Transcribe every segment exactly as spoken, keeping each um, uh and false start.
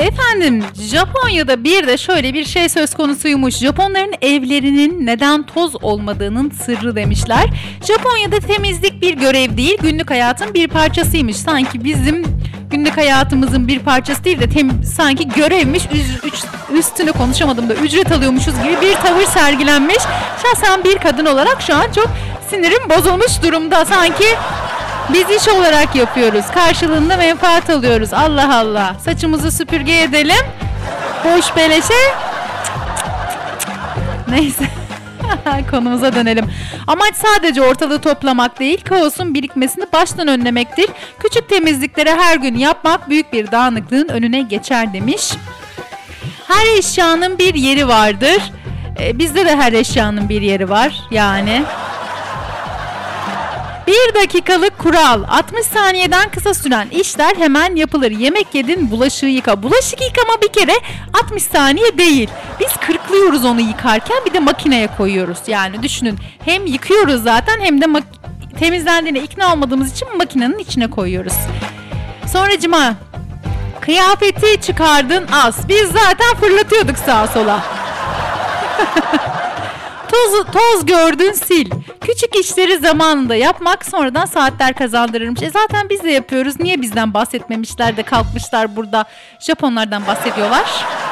Efendim, Japonya'da bir de şöyle bir şey söz konusuymuş. Japonların evlerinin neden toz olmadığının sırrı demişler. Japonya'da temizlik bir görev değil, günlük hayatın bir parçasıymış. Sanki bizim günlük hayatımızın bir parçası değil de tem- sanki görevmiş, üz- üç- üstüne konuşamadım da ücret alıyormuşuz gibi bir tavır sergilenmiş. Şahsen bir kadın olarak şu an çok sinirim bozulmuş durumda. Sanki biz iş olarak yapıyoruz. Karşılığında menfaat alıyoruz. Allah Allah. Saçımızı süpürge edelim. Boş beleşe. Neyse. Konumuza dönelim. Amaç sadece ortalığı toplamak değil, kaosun birikmesini baştan önlemektir. Küçük temizlikleri her gün yapmak büyük bir dağınıklığın önüne geçer demiş. Her eşyanın bir yeri vardır. Ee, bizde de her eşyanın bir yeri var. Yani... Bir dakikalık kural. altmış saniyeden kısa süren işler hemen yapılır. Yemek yedin, bulaşığı yıka. Bulaşık yıkama bir kere altmış saniye değil. Biz kırklıyoruz onu yıkarken, bir de makineye koyuyoruz. Yani düşünün, hem yıkıyoruz zaten hem de mak- temizlendiğine ikna olmadığımız için makinenin içine koyuyoruz. Sonracıma, kıyafeti çıkardın az. Biz zaten fırlatıyorduk sağa sola. Toz, toz gördün sil. Küçük işleri zamanında yapmak sonradan saatler kazandırırmış. E zaten biz de yapıyoruz. Niye bizden bahsetmemişler de kalkmışlar burada Japonlardan bahsediyorlar?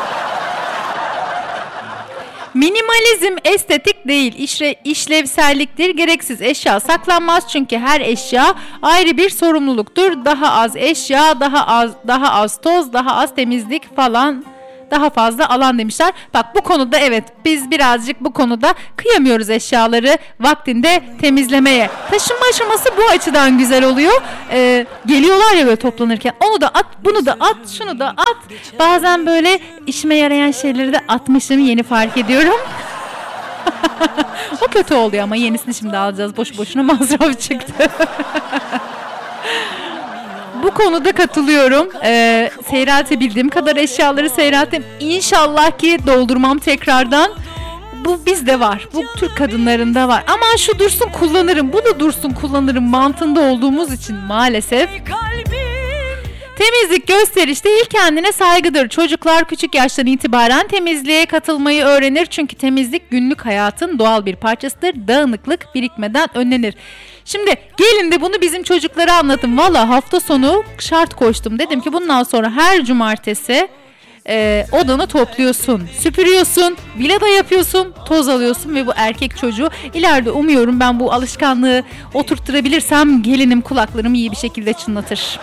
Minimalizm estetik değil, işle, işlevselliktir. Gereksiz eşya saklanmaz çünkü her eşya ayrı bir sorumluluktur. Daha az eşya, daha az daha az toz, daha az temizlik falan, daha fazla alan demişler. Bak bu konuda evet, biz birazcık bu konuda kıyamıyoruz eşyaları vaktinde temizlemeye. Taşınma aşaması bu açıdan güzel oluyor. Ee, geliyorlar ya böyle toplanırken, onu da at, bunu da at, şunu da at. Bazen böyle işime yarayan şeyleri de atmışım, yeni fark ediyorum. O kötü oluyor ama yenisini şimdi alacağız. Boşu boşuna masraf çıktı. Bu konuda katılıyorum. Ee, seyreltebildiğim kadar eşyaları seyrelttim. İnşallah ki doldurmam tekrardan. Bu bizde var. Bu Türk kadınlarında var. Aman şu dursun kullanırım, bu da dursun kullanırım mantığında olduğumuz için maalesef. Temizlik gösteriş değil, kendine saygıdır. Çocuklar küçük yaştan itibaren temizliğe katılmayı öğrenir. Çünkü temizlik günlük hayatın doğal bir parçasıdır. Dağınıklık birikmeden önlenir. Şimdi gelin de bunu bizim çocuklara anlatın. Valla hafta sonu şart koştum. Dedim ki bundan sonra her cumartesi e, odanı topluyorsun, süpürüyorsun, vilada yapıyorsun, toz alıyorsun ve bu erkek çocuğu ileride umuyorum ben bu alışkanlığı oturtturabilirsem gelinim kulaklarımı iyi bir şekilde çınlatır.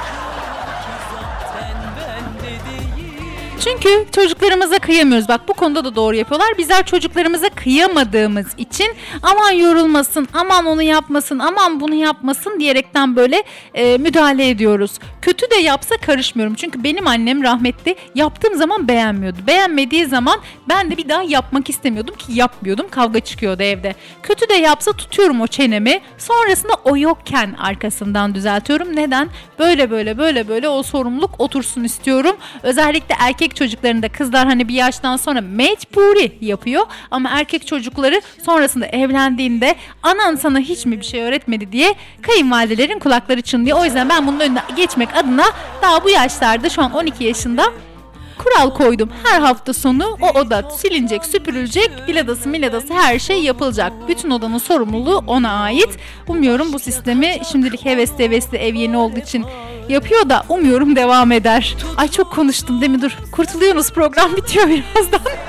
Çünkü çocuklarımıza kıyamıyoruz. Bak bu konuda da doğru yapıyorlar. Bizler çocuklarımıza kıyamadığımız için aman yorulmasın, aman onu yapmasın, aman bunu yapmasın diyerekten böyle e, müdahale ediyoruz. Kötü de yapsa karışmıyorum. Çünkü benim annem rahmetli yaptığım zaman beğenmiyordu. Beğenmediği zaman ben de bir daha yapmak istemiyordum ki yapmıyordum. Kavga çıkıyordu evde. Kötü de yapsa tutuyorum o çenemi. Sonrasında o yokken arkasından düzeltiyorum. Neden? Böyle böyle böyle böyle o sorumluluk otursun istiyorum. Özellikle erkek çocuklarında kızlar hani bir yaştan sonra mecburi yapıyor ama erkek çocukları sonrasında evlendiğinde anan sana hiç mi bir şey öğretmedi diye kayınvalidelerin kulakları çınlıyor. O yüzden ben bunun önüne geçmek adına daha bu yaşlarda, şu an on iki yaşında, kural koydum. Her hafta sonu o oda silinecek, süpürülecek, biladası miladası her şey yapılacak. Bütün odanın sorumluluğu ona ait. Umuyorum bu sistemi şimdilik hevesli hevesli ev yeni olduğu için yapıyor da umuyorum devam eder. Ay çok konuştum değil mi? Dur kurtuluyorsunuz, program bitiyor birazdan.